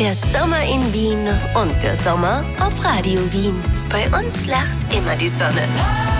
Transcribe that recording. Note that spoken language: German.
Der Sommer in Wien und der Sommer auf Radio Wien. Bei uns lacht immer die Sonne.